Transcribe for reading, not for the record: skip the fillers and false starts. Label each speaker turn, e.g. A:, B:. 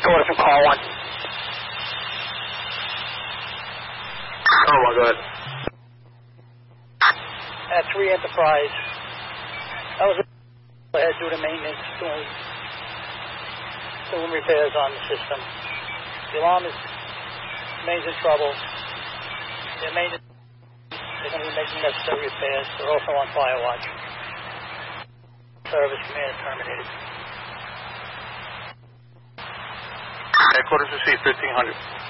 A: Headquarters from call 1.
B: Oh, my God.
C: At 3 Enterprise. That was ahead due to maintenance, doing repairs on the system. The alarm remains in trouble. They're going to be making necessary repairs. They're also on fire watch. Service command terminated.
B: Headquarters received 1500.